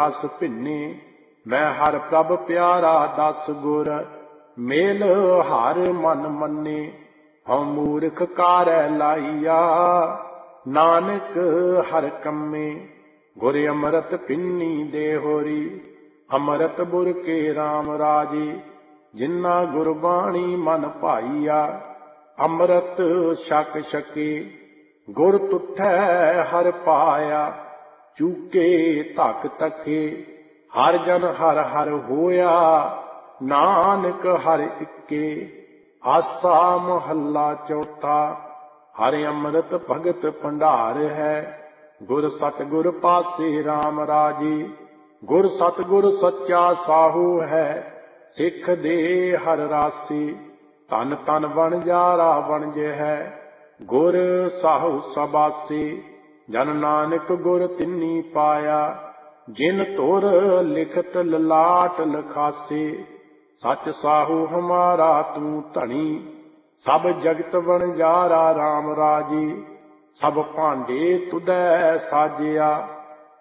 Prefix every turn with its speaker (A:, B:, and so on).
A: रस भिन्ने। मैं हर प्रभ प्यारा दस गुर, मेल हर मन मन्ने। हम मूर्ख कारੈ लाइया, नानक हर कम्मे। गुर अमृत पिन्नी दे होरी, अमृत बुर के राम राजे। जिन्ना गुरबाणी मन भाईया, अमृत छक छके। गुर तुठै हर पाया, चूके धक तके। हर जन हर हर होया, नानक हर इक्के। आसा महला चौथा। हर अमृत भगत भंडार है, गुर सतगुर पासे राम राजे। गुर सतगुर सच्चा साहू है, सिख दे हर रासे। धन तन वणजारा वणज है, गुर साहू सबासे। जन नानक गुर तिन्नी पाया, जिन तुर लिखत ललाट लखासे। सच साहू हमारा तू धनी, सब जगत वणजारा राम राजे। सब भांडे तुदै साजिया,